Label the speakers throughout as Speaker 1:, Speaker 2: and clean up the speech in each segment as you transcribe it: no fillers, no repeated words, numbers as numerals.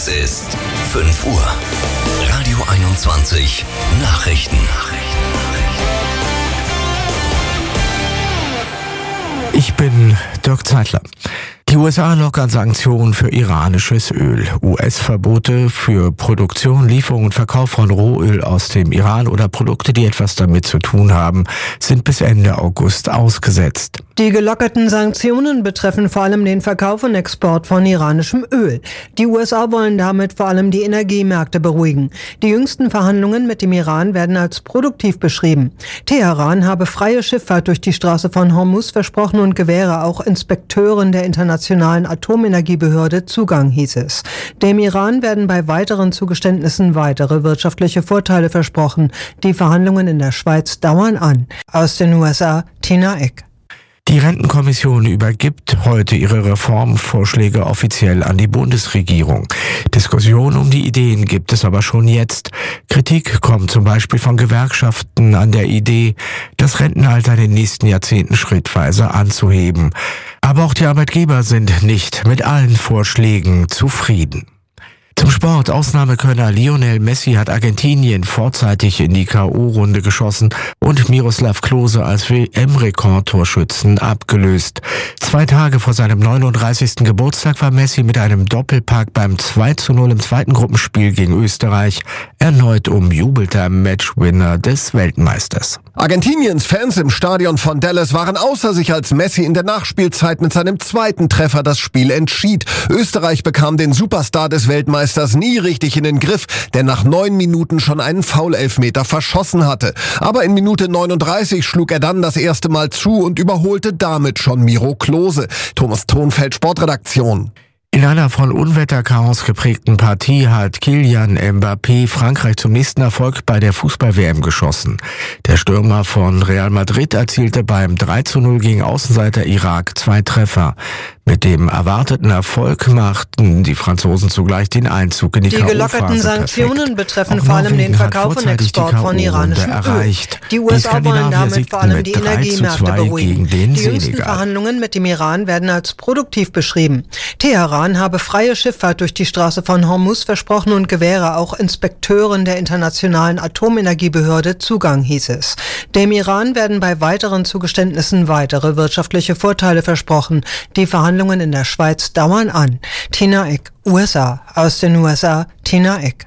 Speaker 1: Es ist 5 Uhr. Radio 21 Nachrichten.
Speaker 2: Ich bin Dirk Zeitler. Die USA lockern Sanktionen für iranisches Öl. US-Verbote für Produktion, Lieferung und Verkauf von Rohöl aus dem Iran oder Produkte, die etwas damit zu tun haben, sind bis Ende August ausgesetzt.
Speaker 3: Die gelockerten Sanktionen betreffen vor allem den Verkauf und Export von iranischem Öl. Die USA wollen damit vor allem die Energiemärkte beruhigen. Die jüngsten Verhandlungen mit dem Iran werden als produktiv beschrieben. Teheran habe freie Schifffahrt durch die Straße von Hormuz versprochen und gewähre auch Inspekteuren der Internationalen Atomenergiebehörde Zugang, hieß es. Dem Iran werden bei weiteren Zugeständnissen weitere wirtschaftliche Vorteile versprochen. Die Verhandlungen in der Schweiz dauern an. Aus den USA, Tina Eck.
Speaker 2: Die Rentenkommission übergibt heute ihre Reformvorschläge offiziell an die Bundesregierung. Diskussionen um die Ideen gibt es aber schon jetzt. Kritik kommt zum Beispiel von Gewerkschaften an der Idee, das Rentenalter in den nächsten Jahrzehnten schrittweise anzuheben. Aber auch die Arbeitgeber sind nicht mit allen Vorschlägen zufrieden. Zum Sport. Ausnahmekönner Lionel Messi hat Argentinien vorzeitig in die K.O.-Runde geschossen und Miroslav Klose als WM-Rekordtorschützen abgelöst. 2 Tage vor seinem 39. Geburtstag war Messi mit einem Doppelpack beim 2:0 im zweiten Gruppenspiel gegen Österreich erneut umjubelter Matchwinner des Weltmeisters.
Speaker 4: Argentiniens Fans im Stadion von Dallas waren außer sich, als Messi in der Nachspielzeit mit seinem zweiten Treffer das Spiel entschied. Österreich bekam den Superstar des Weltmeisters nie richtig in den Griff, der nach 9 Minuten schon einen Foul-Elfmeter verschossen hatte. Aber in Minute 39 schlug er dann das erste Mal zu und überholte damit schon Miro Klose. Thomas Thonfeld, Sportredaktion.
Speaker 2: In einer von Unwetterchaos geprägten Partie hat Kylian Mbappé Frankreich zum nächsten Erfolg bei der Fußball-WM geschossen. Der Stürmer von Real Madrid erzielte beim 3:0 gegen Außenseiter Irak 2 Treffer. Mit dem erwarteten Erfolg machten die Franzosen zugleich den Einzug in die K.O.-Phase.
Speaker 3: Die gelockerten Sanktionen betreffen vor allem den Verkauf und Export von iranischem Öl. Die USA wollen damit vor allem die Energiemärkte beruhigen. Die jüngsten Verhandlungen mit dem Iran werden als produktiv beschrieben. Teheran habe freie Schifffahrt durch die Straße von Hormuz versprochen und gewähre auch Inspekteuren der Internationalen Atomenergiebehörde Zugang, hieß es. Dem Iran werden bei weiteren Zugeständnissen weitere wirtschaftliche Vorteile versprochen. Die Verhandlungen in der Schweiz dauern an. Tina Eck, USA. Aus den USA, Tina Eck.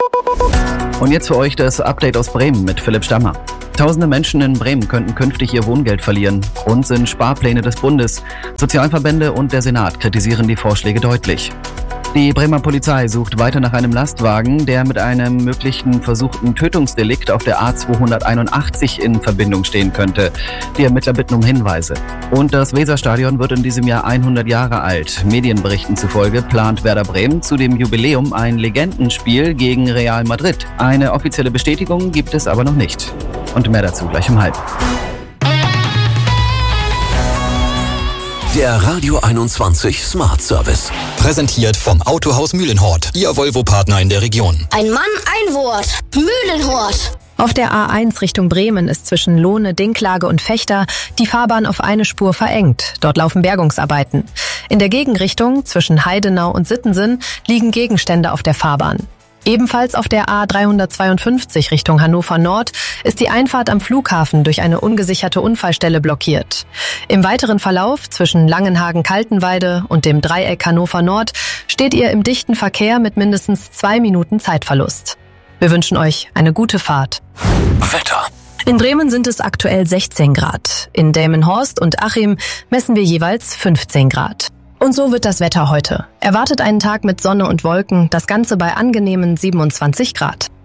Speaker 5: Und jetzt für euch das Update aus Bremen mit Philipp Stammer. Tausende Menschen in Bremen könnten künftig ihr Wohngeld verlieren. Grund sind Sparpläne des Bundes. Sozialverbände und der Senat kritisieren die Vorschläge deutlich. Die Bremer Polizei sucht weiter nach einem Lastwagen, der mit einem möglichen versuchten Tötungsdelikt auf der A281 in Verbindung stehen könnte. Die Ermittler bitten um Hinweise. Und das Weserstadion wird in diesem Jahr 100 Jahre alt. Medienberichten zufolge plant Werder Bremen zu dem Jubiläum ein Legendenspiel gegen Real Madrid. Eine offizielle Bestätigung gibt es aber noch nicht. Und mehr dazu gleich um 12:30.
Speaker 1: Der Radio 21 Smart Service.
Speaker 6: Präsentiert vom Autohaus Mühlenhort, Ihr Volvo-Partner in der Region.
Speaker 7: Ein Mann, ein Wort. Mühlenhort.
Speaker 8: Auf der A1 Richtung Bremen ist zwischen Lohne, Dinklage und Vechta die Fahrbahn auf eine Spur verengt. Dort laufen Bergungsarbeiten. In der Gegenrichtung zwischen Heidenau und Sittensen liegen Gegenstände auf der Fahrbahn. Ebenfalls auf der A352 Richtung Hannover Nord ist die Einfahrt am Flughafen durch eine ungesicherte Unfallstelle blockiert. Im weiteren Verlauf zwischen Langenhagen-Kaltenweide und dem Dreieck Hannover Nord steht ihr im dichten Verkehr mit mindestens 2 Minuten Zeitverlust. Wir wünschen euch eine gute Fahrt.
Speaker 1: Wetter.
Speaker 8: In Bremen sind es aktuell 16 Grad. In Delmenhorst und Achim messen wir jeweils 15 Grad. Und so wird das Wetter heute. Erwartet einen Tag mit Sonne und Wolken, das Ganze bei angenehmen 27 Grad.